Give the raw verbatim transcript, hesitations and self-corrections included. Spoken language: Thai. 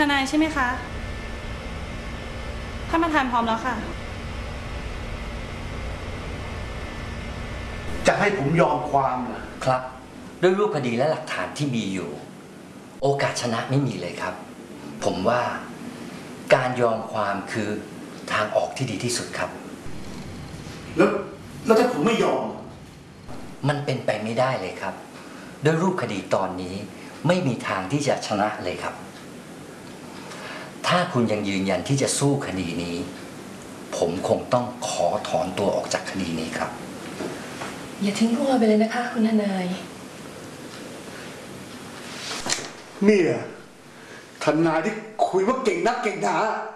ทนายใช่ไหมคะท่านประธานพร้อมแล้วค่ะจะให้ผมยอมความเหรอครับด้วยรูปคดีและหลักฐานที่มีอยู่โอกาสชนะไม่มีเลยครับ ผมว่าการยอมความคือทางออกที่ดีที่สุดครับแล้วแล้วถ้าผมไม่ยอมมันเป็นไปไม่ได้เลยครับด้วยรูปคดีตอนนี้ไม่มีทางที่จะชนะเลยครับถ้าคุณยังยืนยันที่จะสู้คดีนี้ผมคงต้องขอถอนตัวออกจากคดีนี้ครับอย่าทิ้งพวกเราไปเลยนะคะคุณทนายเนี่ยทนายที่คุยว่าเก่งนักเก่งหนา